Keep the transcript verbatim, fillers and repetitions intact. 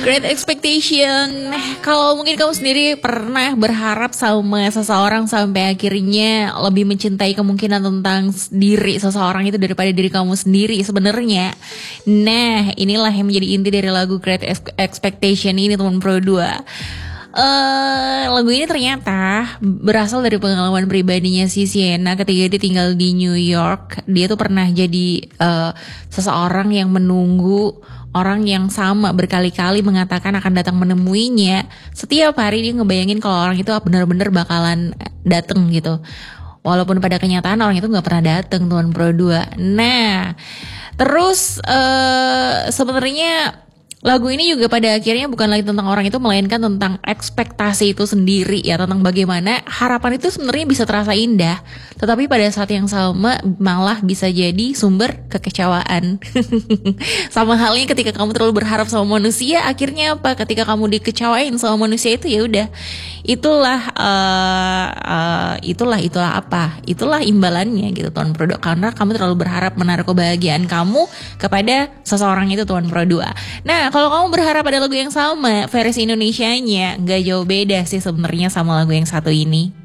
Great Expectation. Kalau mungkin kamu sendiri pernah berharap sama seseorang sampai akhirnya lebih mencintai kemungkinan tentang diri seseorang itu daripada diri kamu sendiri sebenarnya. Nah, inilah yang menjadi inti dari lagu Great Expectation ini, teman Pro dua. Uh, lagu ini ternyata berasal dari pengalaman pribadinya si Sienna ketika dia tinggal di New York. Dia tuh pernah jadi uh, seseorang yang menunggu orang yang sama berkali-kali mengatakan akan datang menemuinya. Setiap hari dia ngebayangin kalau orang itu benar-benar bakalan datang gitu. Walaupun pada kenyataan orang itu gak pernah datang, teman Pro dua. Nah, terus uh, sebenarnya lagu ini juga pada akhirnya bukan lagi tentang orang itu, melainkan tentang ekspektasi itu sendiri ya, tentang bagaimana harapan itu sebenarnya bisa terasa indah, tetapi pada saat yang sama malah bisa jadi sumber kekecewaan. Sama halnya ketika kamu terlalu berharap sama manusia, akhirnya apa? Ketika kamu dikecewain sama manusia itu, ya udah, itulah uh, uh, itulah itulah apa? Itulah imbalannya gitu, Tuan Pro dua, karena kamu terlalu berharap menaruh kebahagiaan kamu kepada seseorang itu, Tuan Pro dua. Nah, kalau kamu berharap ada lagu yang sama, versi Indonesianya nggak jauh beda sih sebenarnya sama lagu yang satu ini.